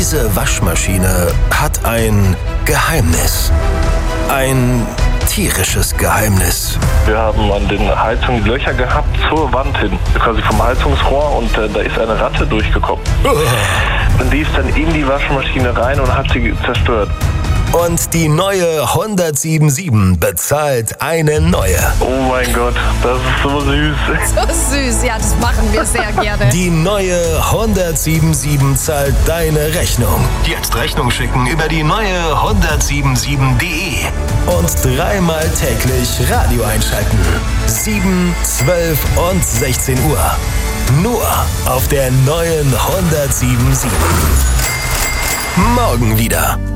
Diese Waschmaschine hat ein Geheimnis. Ein tierisches Geheimnis. Wir haben an den Heizungen Löcher gehabt zur Wand hin, quasi vom Heizungsrohr, und da ist eine Ratte durchgekommen. Und die ist dann in die Waschmaschine rein und hat sie zerstört. Und die neue 177 bezahlt eine neue. Oh mein Gott, das ist so süß. So süß, ja, das machen wir sehr gerne. Die neue 177 zahlt deine Rechnung. Jetzt Rechnung schicken über die neue 177.de. Und dreimal täglich Radio einschalten. 7, 12 und 16 Uhr. Nur auf der neuen 177. Morgen wieder.